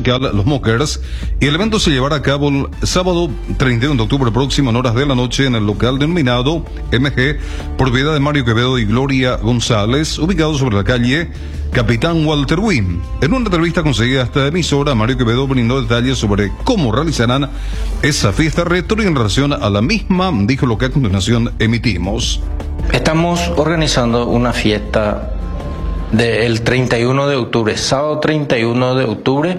musical Los Mockers, y el evento se llevará a cabo el sábado 31 de octubre próximo en horas de la noche en el local denominado MG, propiedad de Mario Quevedo y Gloria González, ubicado sobre la calle Capitán Walter Wynn. En una entrevista conseguida a esta emisora, Mario Quevedo brindó detalles sobre cómo realizarán esa fiesta retro y en relación a la misma dijo lo que a continuación emitimos. Estamos organizando una fiesta del 31 de octubre, sábado 31 de octubre,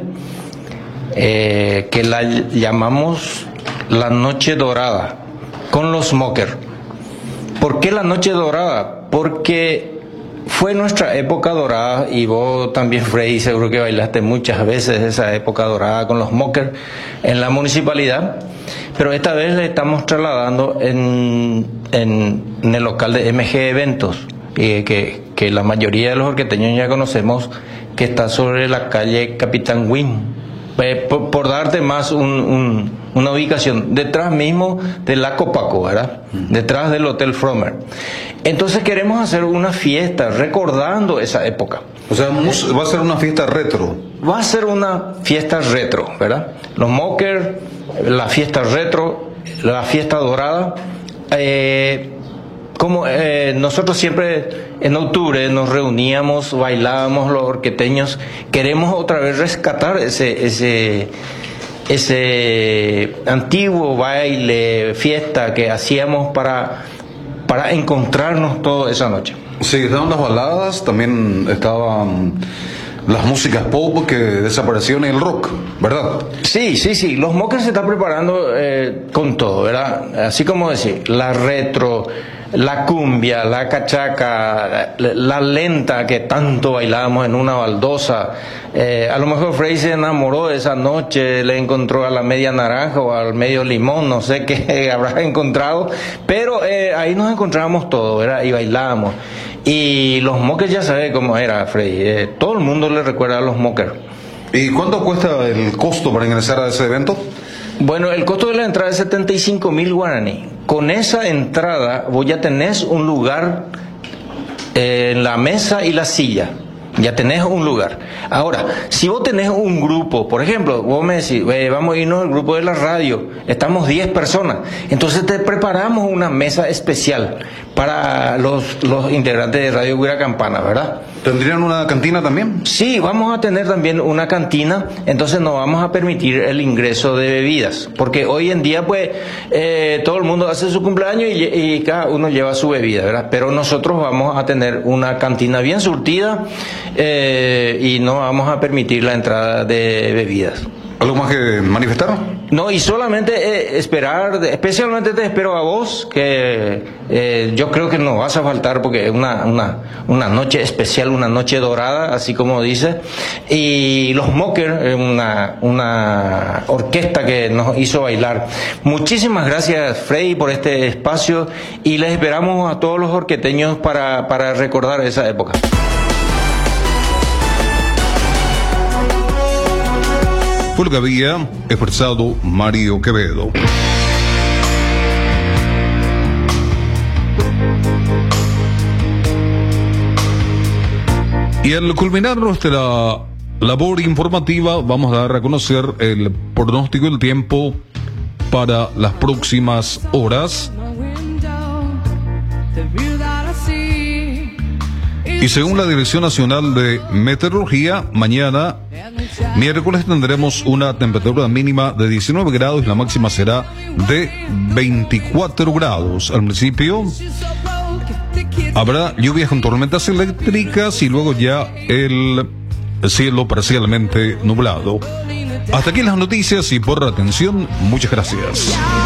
que la llamamos la Noche Dorada, con los Mockers. ¿Por qué la Noche Dorada? Porque fue nuestra época dorada, y vos también, Freddy, seguro que bailaste muchas veces esa época dorada con los Mockers en la municipalidad, pero esta vez le estamos trasladando en el local de MG Eventos, que la mayoría de los orqueteños ya conocemos, que está sobre la calle Capitán Wynn. Por darte más una ubicación, detrás mismo de la Copaco, ¿verdad? Detrás del Hotel Frommer. Entonces queremos hacer una fiesta recordando esa época. O sea, va a ser una fiesta retro. Va a ser una fiesta retro, ¿verdad? Los Mockers, la fiesta retro, la fiesta dorada. Como nosotros siempre en octubre nos reuníamos, bailábamos los orqueteños, queremos otra vez rescatar ese antiguo baile, fiesta que hacíamos para encontrarnos toda esa noche. Sí, estaban las baladas, también estaban las músicas pop que desaparecieron y el rock, ¿verdad? Sí, los Mockers se están preparando con todo, ¿verdad? Así como decir, la retro, la cumbia, la cachaca, la lenta que tanto bailábamos en una baldosa. A lo mejor Frey se enamoró de esa noche, le encontró a la media naranja o al medio limón, no sé qué habrá encontrado, pero ahí nos encontrábamos todos, ¿verdad? Y bailábamos. Y los Mockers ya sabe cómo era, Frey. Todo el mundo le recuerda a los Mockers. ¿Y cuánto cuesta el costo para ingresar a ese evento? Bueno, el costo de la entrada es 75,000 guaraní. Con esa entrada vos ya tenés un lugar en la mesa y la silla. Ya tenés un lugar. Ahora, si vos tenés un grupo, por ejemplo, vos me decís, vamos a irnos al grupo de la radio, estamos 10 personas, entonces te preparamos una mesa especial para los integrantes de Radio Guira Campana, ¿verdad? ¿Tendrían una cantina también? Sí, vamos a tener también una cantina, entonces no vamos a permitir el ingreso de bebidas, porque hoy en día pues todo el mundo hace su cumpleaños y cada uno lleva su bebida, ¿verdad? Pero nosotros vamos a tener una cantina bien surtida y no vamos a permitir la entrada de bebidas. ¿Algo más que manifestar? No, y solamente esperar, especialmente te espero a vos, que yo creo que no vas a faltar porque es una noche especial, una noche dorada, así como dice. Y los Mockers, una orquesta que nos hizo bailar. Muchísimas gracias, Freddy, por este espacio y les esperamos a todos los orqueteños para recordar esa época. Fue lo que había expresado Mario Quevedo. Y al culminar nuestra labor informativa, vamos a dar a conocer el pronóstico del tiempo para las próximas horas. Y según la Dirección Nacional de Meteorología, mañana, miércoles, tendremos una temperatura mínima de 19 grados y la máxima será de 24 grados. Al principio habrá lluvias con tormentas eléctricas y luego ya el cielo parcialmente nublado. Hasta aquí las noticias y por la atención, muchas gracias.